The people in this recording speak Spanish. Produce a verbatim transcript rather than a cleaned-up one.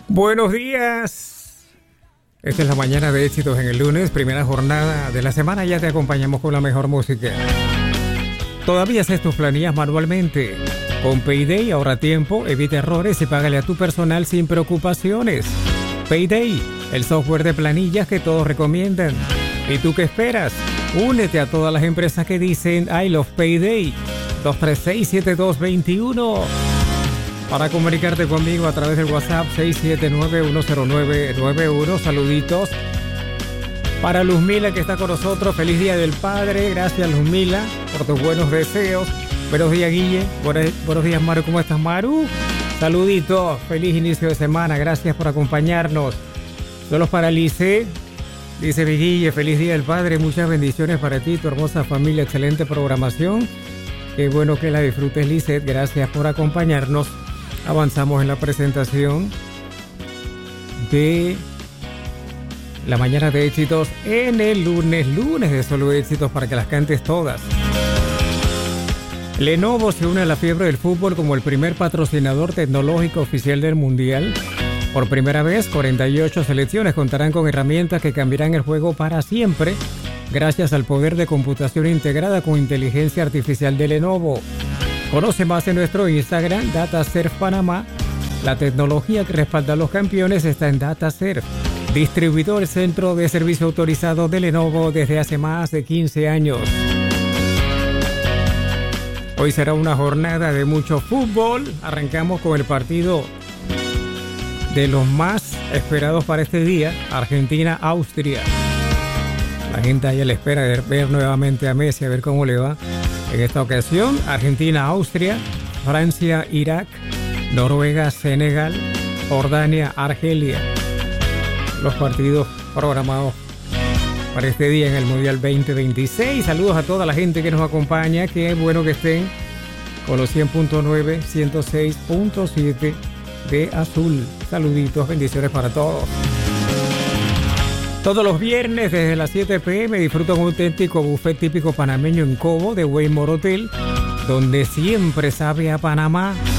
Buenos días. Esta es la mañana de éxitos en el lunes, primera jornada de la semana. Ya te acompañamos con la mejor música. ¿Todavía haces tus planillas manualmente? Con Payday ahorra tiempo, evita errores y págale a tu personal sin preocupaciones. Payday, el software de planillas que todos recomiendan. ¿Y tú qué esperas? Únete a todas las empresas que dicen I love Payday. dos tres seis, siete dos dos uno. Para comunicarte conmigo a través del WhatsApp seis siete nueve, uno cero nueve nueve uno. Saluditos para Luzmila, que está con nosotros. Feliz Día del Padre. Gracias, Luzmila, por tus buenos deseos. Buenos días, Guille. Buenos, buenos días, Maru. ¿Cómo estás, Maru? Saluditos. Feliz inicio de semana. Gracias por acompañarnos. Solo para Lice. Dice mi Guille, feliz Día del Padre. Muchas bendiciones para ti, tu hermosa familia. Excelente programación. Qué bueno que la disfrutes, Lizeth. Gracias por acompañarnos. Avanzamos en la presentación de la mañana de éxitos en el lunes, lunes de solo éxitos para que las cantes todas. Lenovo se une a la fiebre del fútbol como el primer patrocinador tecnológico oficial del Mundial. Por primera vez, cuarenta y ocho selecciones contarán con herramientas que cambiarán el juego para siempre, gracias al poder de computación integrada con inteligencia artificial de Lenovo. Conoce más en nuestro Instagram, DataServe Panamá. La tecnología que respalda a los campeones está en DataServe, distribuidor centro de servicio autorizado de Lenovo desde hace más de quince años. Hoy será una jornada de mucho fútbol. Arrancamos con el partido de los más esperados para este día, Argentina-Austria. La gente ahí a la espera de ver nuevamente a Messi, a ver cómo le va. En esta ocasión, Argentina-Austria, Francia-Irak, Noruega-Senegal, Jordania-Argelia. Los partidos programados para este día en el Mundial veinte veintiséis. Saludos a toda la gente que nos acompaña. Qué bueno que estén con los cien punto nueve, ciento seis punto siete de Azul. Saluditos, bendiciones para todos. Todos los viernes desde las siete pm disfruta un auténtico buffet típico panameño en Cobo de Waymore Hotel, donde siempre sabe a Panamá.